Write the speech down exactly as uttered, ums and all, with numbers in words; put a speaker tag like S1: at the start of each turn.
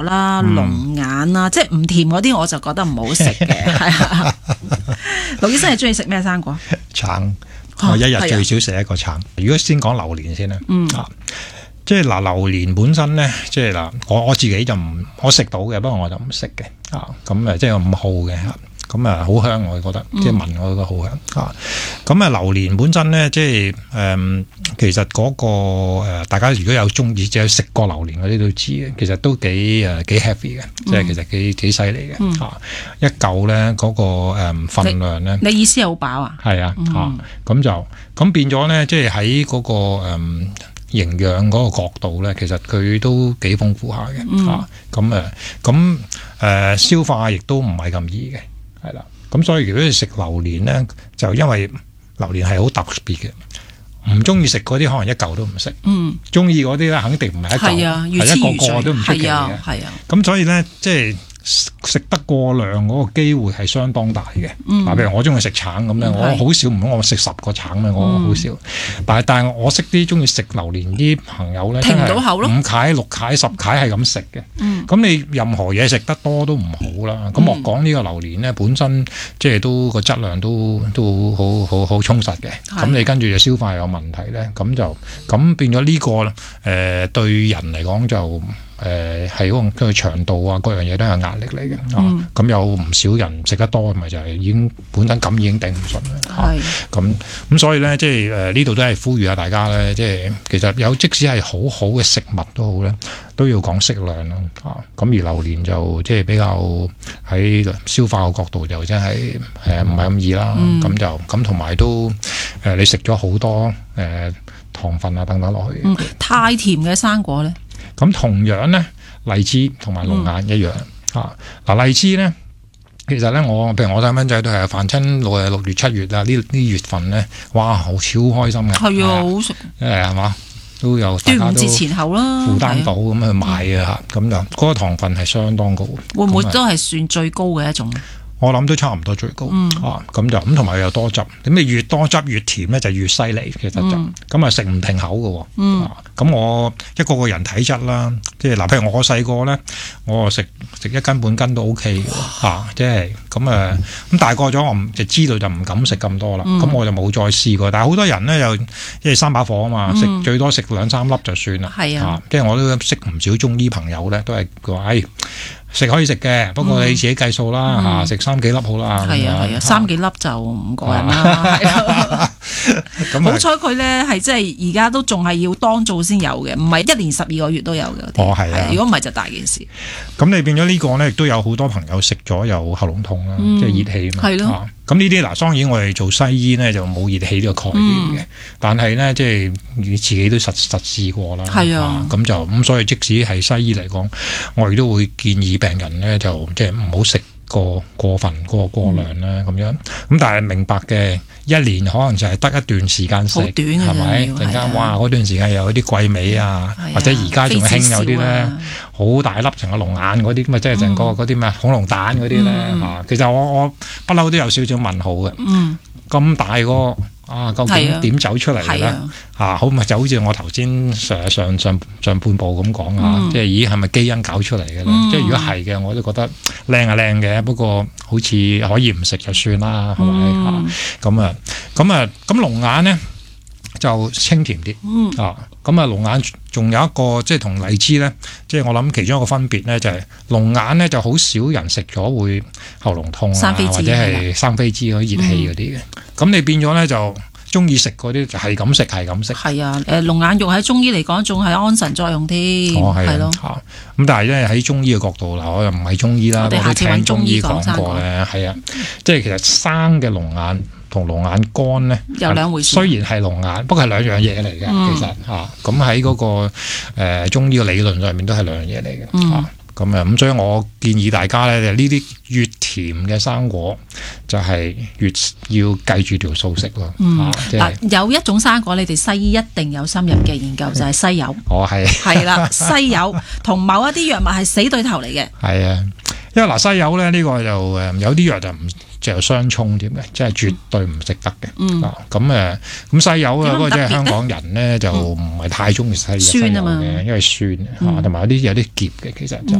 S1: 羅啦、龍眼啦，即係唔甜嗰啲我就覺得唔好食嘅。係啊，盧醫生係中意食咩生果？
S2: 橙，我一日最少食一個橙。如果先講榴蓮先啦，
S1: 嗯
S2: 啊，即係嗱，榴蓮本身咧，即係嗱，我我自己就唔我食到嘅，不過我就唔食嘅啊。咁誒，即係唔好嘅。咁啊，好香，我覺得，即係聞我覺得好香啊。咁啊，榴蓮本身咧，即係誒、嗯，其實嗰、那個誒、呃，大家如果有中意即係食過榴蓮嗰啲都知嘅，其實都幾誒幾 heavy 嘅，即係其實幾幾犀利嘅嚇。一嚿咧嗰個誒份量咧，
S1: 你意思係好飽啊？
S2: 係啊，嚇、
S1: 嗯，
S2: 咁就咁變咗咧，即係喺嗰個誒、嗯、營養嗰個角度咧，其實佢都幾豐富下嘅嚇。咁誒咁誒消化亦都唔係咁易嘅。係啦，咁所以如果你食榴蓮咧，就因為榴蓮係好特別嘅，唔中意食嗰啲可能一嚿都唔食，嗯，中意嗰啲咧肯定唔係一嚿，係一個個都唔出奇嘅，
S1: 係啊，
S2: 咁所以咧即係。食得過量嗰個機會係相當大嘅。嗱、嗯，譬如我中意食橙咁咧，我好少唔好我食十個橙咧，我好少。嗯、但係但係我識啲中意食榴蓮啲朋友咧，
S1: 停唔到口咯，
S2: 五塊、六塊、十塊係咁食嘅。咁、嗯、你任何嘢食得多都唔好啦。咁、嗯、我講呢個榴蓮咧，本身即係都個質量都都好好好充實嘅。咁你跟住就消化有問題咧，咁就咁變咗呢、呢個誒、呃、對人嚟講就。誒係嗰個佢腸道啊，各樣嘢都有壓力嚟嘅、嗯、啊！咁有唔少人食得多，咪就係已經本身咁已經頂唔順啦。係咁咁，所以咧，即係誒呢度都係呼籲下大家咧，即係其實有即使係好好嘅食物都好咧，都要講適量咯。啊，咁而榴蓮就即係比較喺消化嘅角度就真係誒唔係咁易啦。咁、嗯、就咁同埋都誒、呃、你食咗好多誒、呃、糖分啊等等落去、
S1: 嗯。太甜嘅生果咧？
S2: 咁同樣咧，荔枝同埋龍眼一樣、嗯、啊！嗱，荔枝咧，其實咧，我譬如我細蚊仔都係凡親六誒六月七月啊，呢呢月份咧，哇，好超開心嘅，係啊，好食，誒係嘛，都有大家都
S1: 端午節前後啦，負
S2: 擔到咁去買啊嚇，咁就嗰個糖分係相當高，
S1: 會唔會都係算最高嘅一種？
S2: 我諗都差唔多最高、嗯、啊，咁就咁同埋又多汁，咁你越多汁越甜咧就越犀利，其實就咁啊食唔停口嘅，嗯，咁、啊、我一個個人體質啦，即係嗱，譬如我細個咧，我食食一斤半斤都 O K 嘅，吓，即係咁誒，咁大個咗我唔就知道就唔敢食咁多啦，咁、嗯、我就冇再試過，但係好多人咧又因為三把火啊嘛，食、嗯、最多食兩三粒就算啦，係啊，即係我都識唔少中醫朋友咧，都係佢話誒。食可以食嘅，不過你自己計數啦嚇，食、嗯、三幾粒好啦。係啊係啊，三幾粒就唔過癮啦。咁好彩佢咧係即係而家都仲係要當造先有嘅，唔係一年十二個月都有嘅。哦係啊，如果唔係就大件事。咁你變咗呢個咧，亦都有好多朋友食咗有喉嚨痛啦，嗯、即係熱氣嘛。係咯。咁呢啲嗱，當然我哋做西醫咧就冇熱氣呢個概念嘅、嗯，但係咧即係你自己都實實試過啦。係啊，咁就咁，所以即使係西醫嚟講，我亦都會建議病人咧就即係唔好食過過分過過量啦咁樣。咁但係明白嘅，一年可能就係得一段時間食，係咪？陣間哇嗰段時間有啲季尾啊，或者而家仲興有啲咧好大粒成個龍眼嗰啲咁啊，即係成個嗰啲咩恐龍蛋嗰啲咧嚇。其實我我不嬲都有少少問號嘅，咁、嗯、大個啊，究竟點走出嚟嘅咧？嚇，好咪就好似我頭先上上上上半部咁講啊，即係咦係咪基因搞出嚟嘅咧？嗯、即係如果係嘅，我都覺得靚係靚嘅，不過好似可以唔食就算啦，係咪嚇？咁啊咁啊咁龍眼咧就清甜啲、嗯、啊，咁啊龍眼仲有一個即係同荔枝咧，即係我諗其中一個分別咧就係、是、龍眼咧就好少人食咗會喉嚨痛啊，或者係生痱滋嗰啲熱氣嗰啲嘅，咁、嗯、你變咗咧就。中意食嗰啲就係咁食，係咁食。係啊，誒龍眼肉喺中醫嚟講，仲係安神作用添。哦，係咯。嚇，咁但係咧喺中醫嘅角度嗱，我又唔係中醫啦，我都聽中醫講過咧，係啊，即係其實生嘅龍眼同龍眼乾咧有兩回事。雖然係龍眼，不過係兩樣嘢嚟嘅，其實嚇。咁喺嗰個誒中醫嘅理論上面都係兩樣嘢嚟嘅嚇。咁啊，咁所以我建議大家咧，呢啲越甜嘅生果就係越要計住條數食咯。嗯，嗱、啊就是，有一種生果你哋西醫一定有深入嘅研究，就係、是、西柚。哦，係。係啦，西柚同某一啲藥物係死對頭嚟嘅。係啊，因為嗱西柚咧呢、這個就誒有啲藥就唔就相衝添嘅，即係絕對唔食得嘅。嗯。咁誒咁西柚啊，嗰個即係香港人咧就唔係太中意西西柚嘅，因為酸嚇，同埋有啲有啲澀嘅其實就。